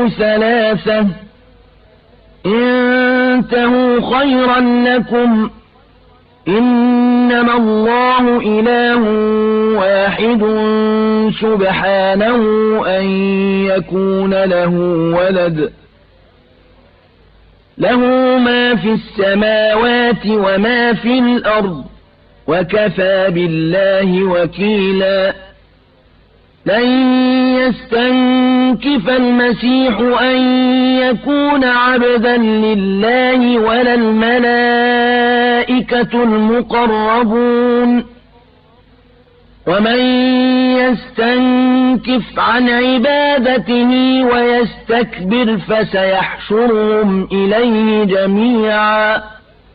ثلاثة انتهوا خيرا لكم إنما الله إله واحد سبحانه أن يكون له ولد له ما في السماوات وما في الأرض وكفى بالله وكيلا لن يستنكف المسيح أن يكون عبدا لله ولا الملائكة المقربون ومن يستنكف عن عبادته ويستكبر فسيحشرهم إليه جميعا